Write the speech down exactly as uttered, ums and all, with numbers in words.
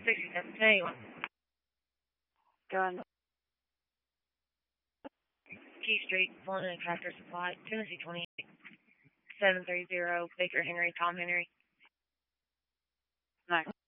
sixty-seven ten eighty-one. Go on. Key Street, Fulton Tractor Supply, Tennessee twenty-eight, seven three zero, Baker Henry, Tom Henry. No.